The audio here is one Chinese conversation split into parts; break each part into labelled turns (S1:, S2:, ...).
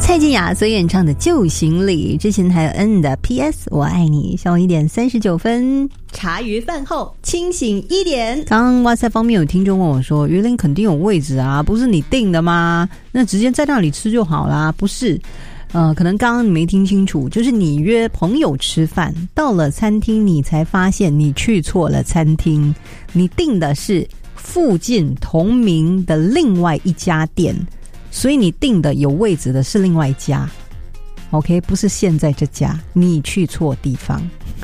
S1: 蔡健雅所演唱的旧行里，之前还有 N 的 PS 我爱你。下午1点39分，茶余饭后清醒1点。刚刚 WhatsApp 方面有听众问我说，鱼鳞肯定有位置啊，不是你订的吗？那直接在那里吃就好啦。不是，可能刚刚你没听清楚，就是你约朋友吃饭，到了餐厅你才发现你去错了餐厅，你订的是附近同名的另外一家店，所以你订的有位置的是另外一家 OK， 不是现在这家，你去错地方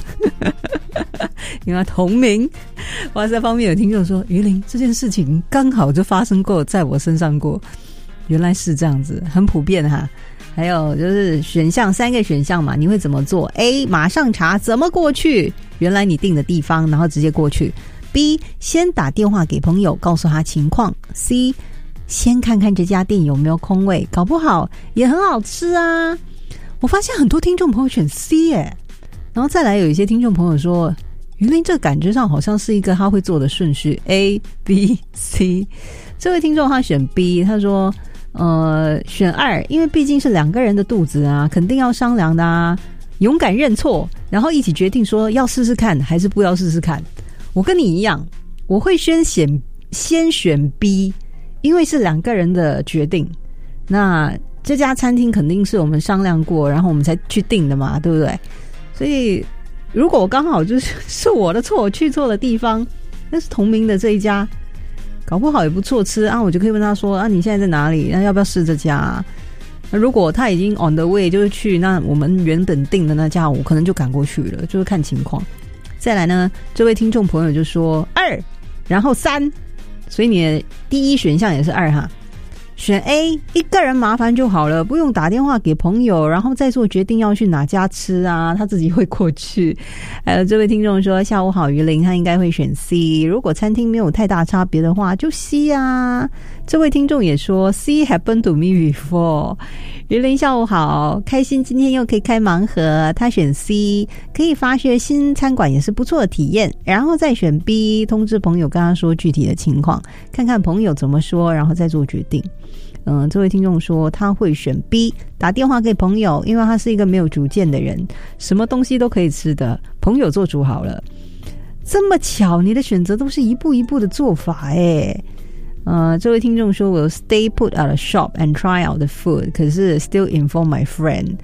S1: 因为同名。哇塞，方面有听众说，鱼鳞这件事情刚好就发生过在我身上过，原来是这样子，很普遍哈。还有就是选项3个选项嘛，你会怎么做？ A 马上查怎么过去，原来你订的地方，然后直接过去。 B 先打电话给朋友告诉他情况。 C 先看看这家店有没有空位，搞不好也很好吃啊。我发现很多听众朋友选 C 耶，然后再来有一些听众朋友说，鱼鳞这感觉上好像是一个他会做的顺序 A B C。 这位听众他选 B， 他说选2，因为毕竟是2个人的肚子啊，肯定要商量的啊，勇敢认错，然后一起决定说要试试看还是不要试试看。我跟你一样，我会先选 B， 因为是2个人的决定，那这家餐厅肯定是我们商量过，然后我们才去订的嘛，对不对？所以如果我刚好是我的错，我去错了地方，那是同名的这一家，搞不好也不错吃啊，我就可以问他说啊，你现在在哪里？那要不要试这家啊？那如果他已经 on the way 就是去那我们原本订的那家，我可能就赶过去了，就是看情况。再来呢，这位听众朋友就说2，然后3，所以你的第一选项也是2哈。选 A， 一个人麻烦就好了，不用打电话给朋友，然后再做决定要去哪家吃啊，他自己会过去。还有这位听众说，下午好鱼鳞，他应该会选 C， 如果餐厅没有太大差别的话就 C 啊。这位听众也说 C happened to me before。 鱼鳞下午好，开心今天又可以开盲盒，他选 C， 可以发掘新餐馆也是不错的体验。然后再选 B， 通知朋友跟他说具体的情况，看看朋友怎么说，然后再做决定。这位听众说他会选 B， 打电话给朋友，因为他是一个没有主见的人，什么东西都可以吃的，朋友做主好了。这么巧，你的选择都是一步一步的做法耶。这位听众说 will stay put at a shop and try out the food， 可是 still inform my friend。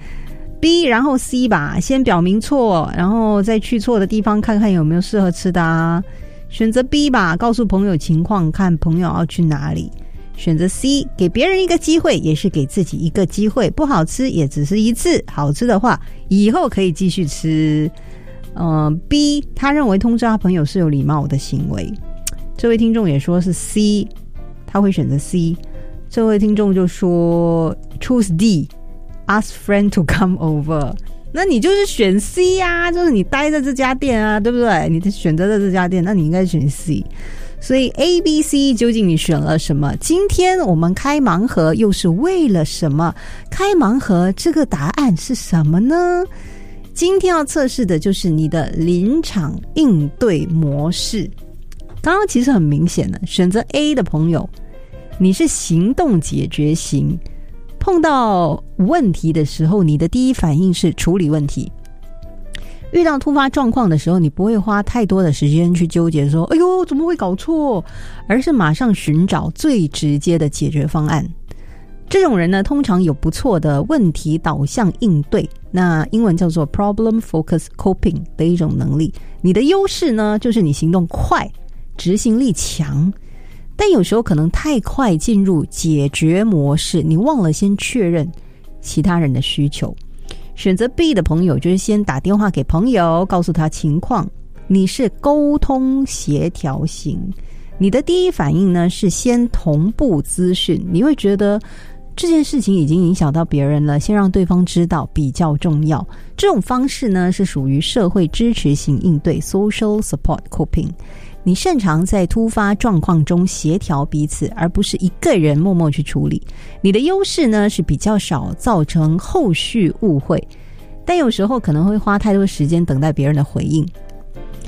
S1: B 然后 C 吧，先表明错，然后再去错的地方看看有没有适合吃的啊。选择 B 吧，告诉朋友情况，看朋友要去哪里。选择 C， 给别人一个机会，也是给自己一个机会，不好吃也只是一次，好吃的话以后可以继续吃。B 他认为通知他朋友是有礼貌的行为。这位听众也说是 C， 他会选择 C。 这位听众就说 choose D， ask friend to come over。 那你就是选 C 啊，就是你待在这家店啊，对不对？你选择的这家店，那你应该选 C。所以 A、B、C 究竟你选了什么？今天我们开盲盒又是为了什么？开盲盒这个答案是什么呢？今天要测试的就是你的临场应对模式。刚刚其实很明显的，选择 A 的朋友，你是行动解决型，碰到问题的时候，你的第一反应是处理问题。遇到突发状况的时候，你不会花太多的时间去纠结说哎呦怎么会搞错，而是马上寻找最直接的解决方案。这种人呢，通常有不错的问题导向应对，那英文叫做 problem focus coping 的一种能力。你的优势呢，就是你行动快，执行力强，但有时候可能太快进入解决模式，你忘了先确认其他人的需求。选择 B 的朋友就是先打电话给朋友，告诉他情况，你是沟通协调型。你的第一反应呢是先同步资讯，你会觉得这件事情已经影响到别人了，先让对方知道比较重要。这种方式呢是属于社会支持型应对 social support coping。你擅长在突发状况中协调彼此，而不是一个人默默去处理。你的优势呢是比较少造成后续误会，但有时候可能会花太多时间等待别人的回应。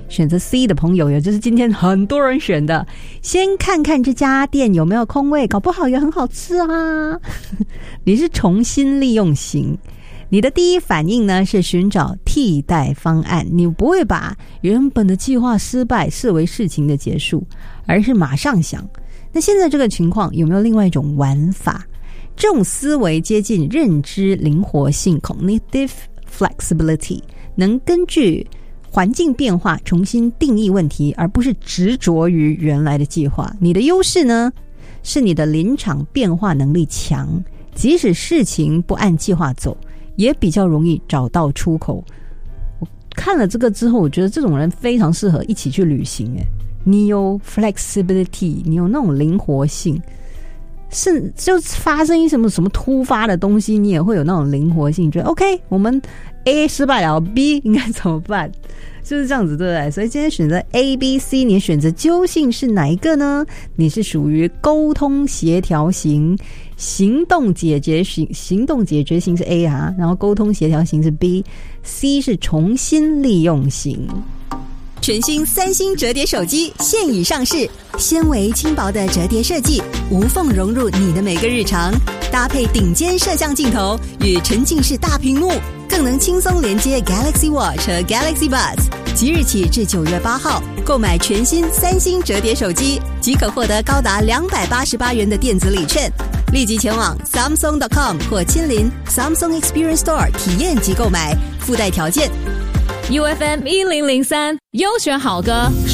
S1: 选择 C 的朋友，也就是今天很多人选的，先看看这家店有没有空位，搞不好也很好吃啊。你是重新利用型，你的第一反应呢是寻找替代方案，你不会把原本的计划失败视为事情的结束，而是马上想，那现在这个情况有没有另外一种玩法？这种思维接近认知灵活性 （cognitive flexibility）， 能根据环境变化重新定义问题，而不是执着于原来的计划。你的优势呢，是你的临场变化能力强，即使事情不按计划走，也比较容易找到出口。我看了这个之后，我觉得这种人非常适合一起去旅行。你有 flexibility， 你有那种灵活性，是就发生什么突发的东西，你也会有那种灵活性，觉得 OK， 我们 A 失败了 ，B 应该怎么办？就是这样子，对不对？所以今天选择 A、B、C， 你的选择究竟是哪一个呢？你是属于沟通协调型，行动解决型是 A 啊，然后沟通协调型是 B，C 是重新利用型。
S2: 全新三星折叠手机现已上市，纤维轻薄的折叠设计，无缝融入你的每个日常，搭配顶尖摄像镜头与沉浸式大屏幕，更能轻松连接 Galaxy Watch 和 Galaxy Buds。即日起至9月8号，购买全新三星折叠手机，即可获得高达288元的电子礼券。立即前往 Samsung.com 或亲临 Samsung Experience Store 体验及购买，附带条件。
S3: UFM 1003优选好歌。